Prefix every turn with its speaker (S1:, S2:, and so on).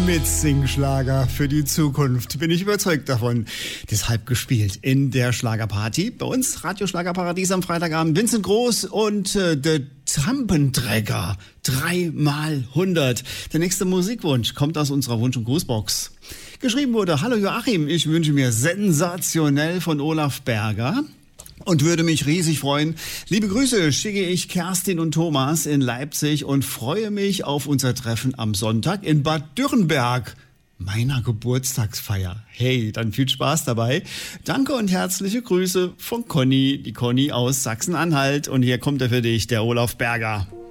S1: Mitsingschlager für die Zukunft, bin ich überzeugt davon. Deshalb gespielt in der Schlagerparty. Bei uns Radio Schlagerparadies am Freitagabend. Vincent Groß und der Trampenträger. 3x100. Der nächste Musikwunsch kommt aus unserer Wunsch- und Grußbox. Geschrieben wurde: Hallo Joachim, ich wünsche mir sensationell von Olaf Berger. Und würde mich riesig freuen. Liebe Grüße schicke ich Kerstin und Thomas in Leipzig und freue mich auf unser Treffen am Sonntag in Bad Dürrenberg, meiner Geburtstagsfeier. Hey, dann viel Spaß dabei. Danke und herzliche Grüße von Conny, die Conny aus Sachsen-Anhalt. Und hier kommt er für dich, der Olaf Berger.